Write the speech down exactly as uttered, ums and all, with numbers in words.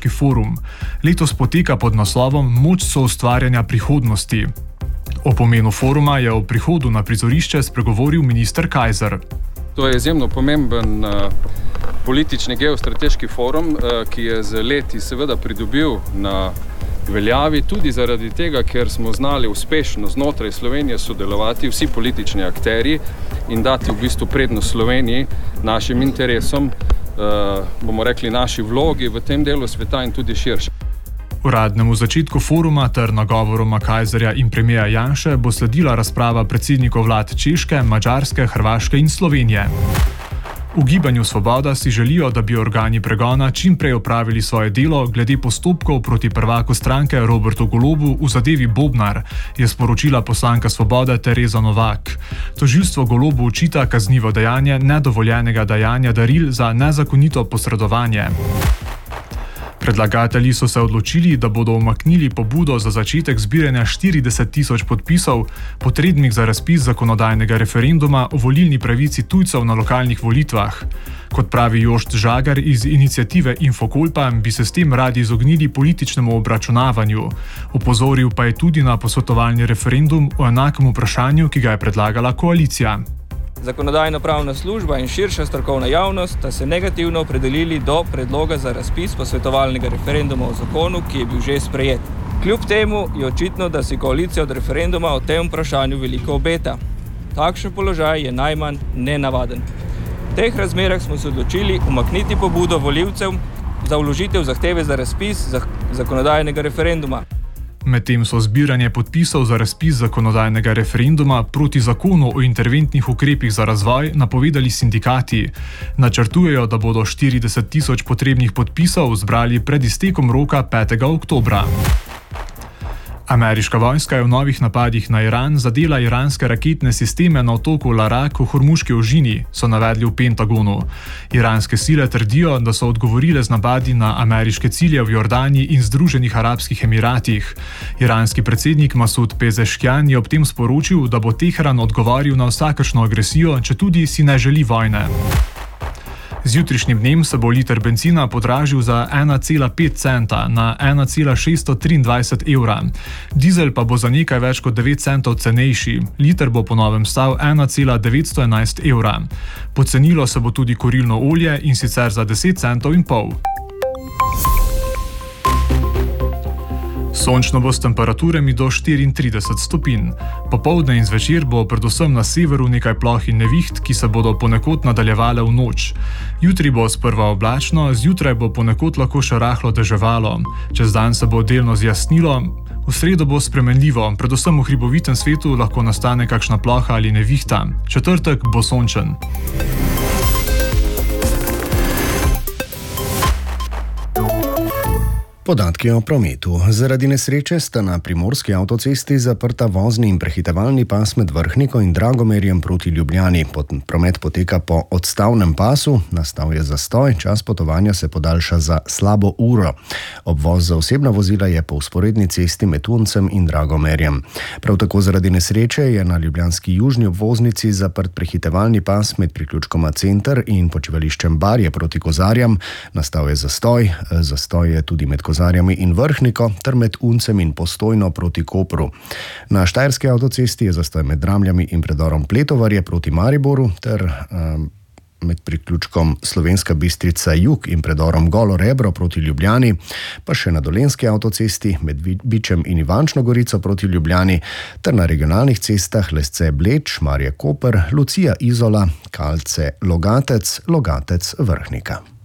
strateški forum. Letos poteka pod naslovom Moč soustvarjanja prihodnosti. O pomenu foruma je o prihodu na prizorišče spregovoril minister Kajzer. To je izjemno pomemben uh, politični geostrateški forum, uh, ki je z leti seveda pridobil na veljavi, tudi zaradi tega, ker smo znali uspešno znotraj Slovenije sodelovati vsi politični akterji in dati v bistvu prednost Sloveniji, našim interesom, uh, bomo rekli naši vlogi v tem delu sveta in tudi širše. Uradnemu začetku foruma ter nagovoroma Kajzerja in premijera Janše bo sledila razprava predsednikov vlad Češke, Madžarske, Hrvaške in Slovenije. V Gibanju Svoboda si želijo, da bi organi pregona čim prej opravili svoje delo glede postopkov proti prvaku stranke Robertu Golobu v zadevi Bobnar, je sporočila poslanka Svobode Tereza Novak. Tožilstvo Golobu očita kaznivo dejanje nedovoljenega dajanja daril za nezakonito posredovanje. Predlagatelji so se odločili, da bodo umaknili pobudo za začetek zbiranja štirideset tisoč podpisov, potrebnih za razpis zakonodajnega referenduma o volilni pravici tujcev na lokalnih volitvah. Kot pravi Jošt Žagar iz iniciative Infokolpa, bi se s tem radi izognili političnemu obračunavanju. Opozoril pa je tudi na posvetovalni referendum o enakem vprašanju, ki ga je predlagala koalicija. Zakonodajno-pravna služba in širša strokovna javnost sta se negativno opredelili do predloga za razpis posvetovalnega referenduma o zakonu, ki je bil že sprejet. Kljub temu je očitno, da si koalicija od referenduma o tem vprašanju veliko obeta. Takšen položaj je najmanj nenavaden. V teh razmerah smo se odločili umakniti pobudo volivcev za vložitev zahteve za razpis zakonodajnega referenduma. Medtem so zbiranje podpisov za razpis zakonodajnega referenduma proti zakonu o interventnih ukrepih za razvoj napovedali sindikati. Načrtujejo, da bodo štirideset tisoč potrebnih podpisov zbrali pred iztekom roka petega oktobra. Ameriška vojska je v novih napadih na Iran zadela iranske raketne sisteme na otoku Larak v Hormuški ožini, so navedli v Pentagonu. Iranske sile trdijo, da so odgovorile z napadi na ameriške cilje v Jordaniji in Združenih arabskih emiratih. Iranski predsednik Masud Pezeškjan je ob tem sporočil, da bo Teheran odgovoril na vsakršno agresijo, četudi si ne želi vojne. Z jutrišnjim dnem se bo liter bencina podražil za ena cela pet centa na ena cela šeststo triindvajset evra. Dizel pa bo za nekaj več kot devet centov cenejši. Liter bo po novem stal ena cela devetsto enajst evra. Pocenilo se bo tudi kurilno olje in sicer za deset centov in pol. Sončno bo s temperaturami do štiriintrideset stopinj. Popoldne in zvečer bo predvsem na severu nekaj ploh in neviht, ki se bodo ponekod nadaljevale v noč. Jutri bo sprva oblačno, zjutraj bo ponekod lahko še rahlo deževalo. Čez dan se bo delno zjasnilo, v sredo bo spremenljivo, predvsem v hribovitem svetu lahko nastane kakšna ploha ali nevihta. Četrtek bo sončen. Podatki o prometu. Zaradi nesreče sta na primorski avtocesti zaprta vozni in prehitevalni pas med Vrhniko in Dragomerjem proti Ljubljani. Promet poteka po odstavnem pasu, nastal je zastoj, čas potovanja se podaljša za slabo uro. Obvoz za osebna vozila je po vzporedni cesti med Tuncem in Dragomerjem. Prav tako zaradi nesreče je na ljubljanski južni obvoznici zaprt prehitevalni pas med priključkoma Center in počivališčem Barje proti Kozarjam. Nastal je zastoj, zastoj je tudi med Kozarjami in Vrhniko ter med Uncem in Postojno proti Kopru. Na štajerski avtocesti je zastoj med Dramljami in predorom Pletovarje proti Mariboru ter um, med priključkom Slovenska Bistrica Jug in predorom Golo Rebro proti Ljubljani, pa še na dolenski avtocesti med Bičem in Ivančno Gorico proti Ljubljani ter na regionalnih cestah Lesce Bleč, Marje Koper, Lucija Izola, Kalce Logatec, Logatec Vrhnika.